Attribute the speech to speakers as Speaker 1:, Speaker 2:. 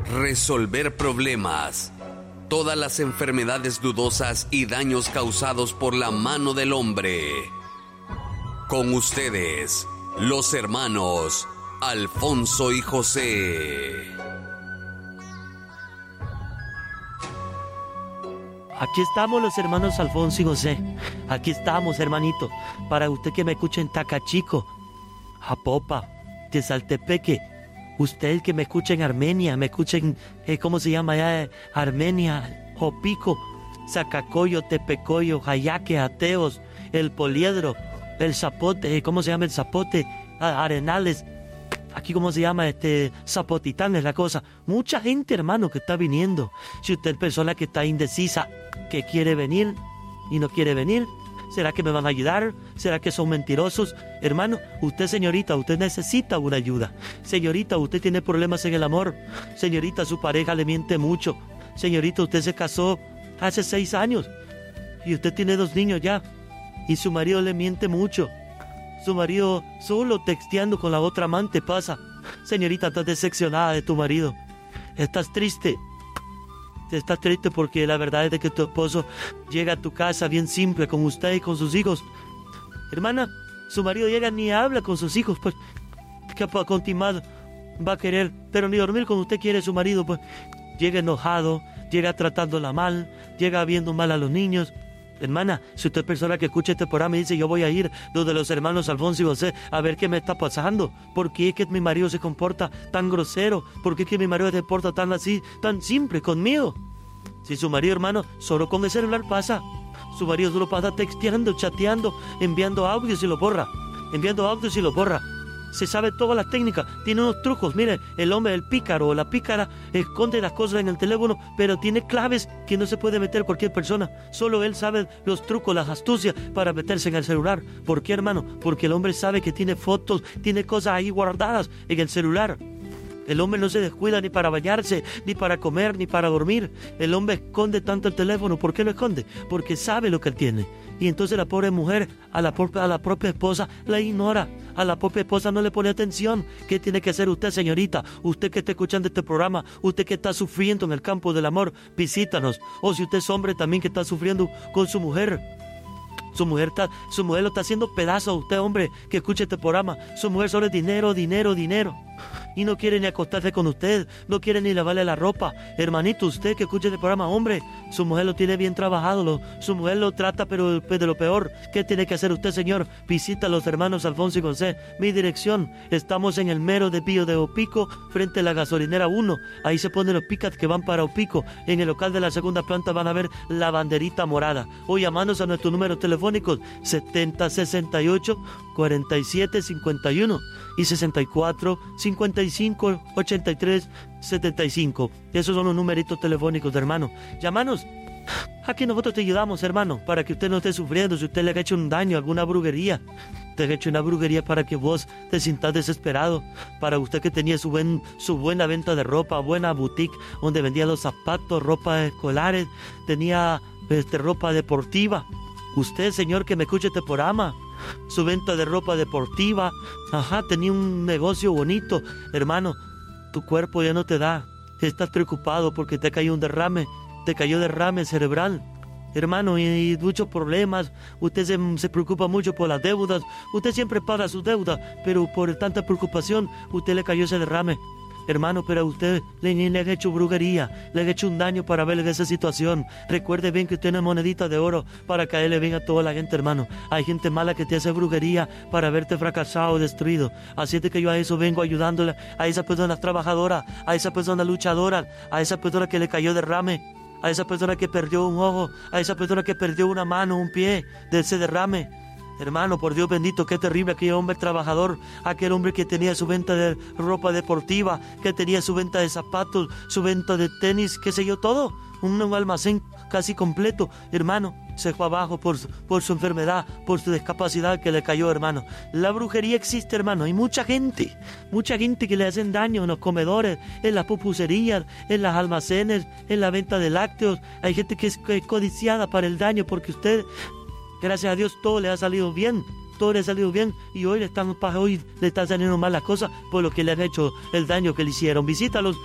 Speaker 1: resolver problemas, todas las enfermedades dudosas y daños causados por la mano del hombre. Con ustedes, los hermanos Alfonso y José.
Speaker 2: Aquí estamos los hermanos Alfonso y José. Aquí estamos, hermanito. Para usted que me escucha en Tacachico, Apopa, Tesaltepeque. Usted que me escucha en Armenia, me escucha en, ¿cómo se llama allá? Armenia, Opico, Zacacoyo, Tepecoyo, Jayaque, Ateos, El Poliedro, El Zapote, ¿cómo se llama el Zapote? Arenales. Aquí, ¿cómo se llama? Zapotitán es la cosa. Mucha gente, hermano, que está viniendo. Si usted es persona que está indecisa, que quiere venir y no quiere venir, ¿será que me van a ayudar? ¿Será que son mentirosos? Hermano, usted, señorita, usted necesita una ayuda. Señorita, usted tiene problemas en el amor. Señorita, su pareja le miente mucho. Señorita, usted se casó hace 6 años y usted tiene 2 niños ya y su marido le miente mucho. Su marido solo texteando con la otra amante pasa. Señorita, estás decepcionada de tu marido. Estás triste. Estás triste porque la verdad es de que tu esposo llega a tu casa bien simple con usted y con sus hijos. Hermana, su marido llega ni habla con sus hijos, pues. ¿Qué continuar va a querer? Pero ni dormir con usted quiere su marido, pues. Llega enojado, llega tratándola mal, llega viendo mal a los niños. Hermana, si usted es persona que escucha este programa y dice yo voy a ir donde los hermanos Alfonso y José a ver qué me está pasando, ¿por qué es que mi marido se comporta tan grosero? ¿Por qué es que mi marido se comporta tan así, tan simple conmigo? Si su marido, hermano, solo con el celular pasa, su marido solo pasa texteando, chateando, enviando audios y lo borra, se sabe todas las técnicas, tiene unos trucos. Mire, el hombre, el pícaro o la pícara esconde las cosas en el teléfono, pero tiene claves que no se puede meter cualquier persona. Solo él sabe los trucos, las astucias para meterse en el celular. ¿Por qué, hermano? Porque el hombre sabe que tiene fotos, tiene cosas ahí guardadas en el celular. El hombre no se descuida ni para bañarse, ni para comer, ni para dormir. El hombre esconde tanto el teléfono. ¿Por qué lo esconde? Porque sabe lo que él tiene. Y entonces la pobre mujer, a la propia esposa, la ignora. A la propia esposa no le pone atención. ¿Qué tiene que hacer usted, señorita? Usted que está escuchando este programa, usted que está sufriendo en el campo del amor, visítanos. O si usted es hombre también que está sufriendo con su mujer. Su mujer lo está haciendo pedazo a usted, hombre, que escuche este programa. Su mujer solo es dinero, dinero, dinero. Y no quiere ni acostarse con usted, no quiere ni lavarle la ropa. Hermanito, usted que escuche este programa, hombre, su mujer lo tiene bien trabajado, su mujer lo trata pero de lo peor. ¿Qué tiene que hacer usted, señor? Visita a los hermanos Alfonso y José. Mi dirección, estamos en el mero desvío de Opico, frente a la gasolinera 1. Ahí se ponen los pickups que van para Opico. En el local de la segunda planta van a ver la banderita morada. O llamarnos a nuestros números telefónicos 7068 4751 y 64 55 83 75. Esos son los numeritos telefónicos, hermano. Llámanos. Aquí nosotros te ayudamos, hermano, para que usted no esté sufriendo. Si usted le ha hecho un daño, alguna brujería, te ha hecho una brujería para que vos te sientas desesperado. Para usted que tenía su buena venta de ropa, buena boutique, donde vendía los zapatos, ropa escolares, tenía ropa deportiva. Usted, señor, que me escuche este programa, su venta de ropa deportiva, tenía un negocio bonito. Hermano, tu cuerpo ya no te da. Estás preocupado porque te cayó derrame cerebral. Hermano, y muchos problemas. Usted se preocupa mucho por las deudas. Usted siempre paga sus deudas, pero por tanta preocupación, usted le cayó ese derrame. Hermano, pero a usted le han hecho brujería, le han hecho un daño para verle esa situación. Recuerde bien que usted no es monedita de oro para caerle bien a toda la gente, hermano. Hay gente mala que te hace brujería para verte fracasado, destruido. Así es que yo a eso vengo ayudándole, a esa persona trabajadora, a esa persona luchadora, a esa persona que le cayó derrame, a esa persona que perdió un ojo, a esa persona que perdió una mano, un pie de ese derrame. Hermano, por Dios bendito, qué terrible aquel hombre trabajador, aquel hombre que tenía su venta de ropa deportiva, que tenía su venta de zapatos, su venta de tenis, qué sé yo, todo, un almacén casi completo. Hermano, se fue abajo por su enfermedad, por su discapacidad que le cayó, hermano. La brujería existe, hermano. Hay mucha gente que le hacen daño en los comedores, en las pupuserías, en los almacenes, en la venta de lácteos. Hay gente que es codiciada para el daño porque usted, gracias a Dios, todo le ha salido bien. Todo le ha salido bien y hoy le están saliendo mal las cosas por lo que le han hecho el daño que le hicieron. Visítalos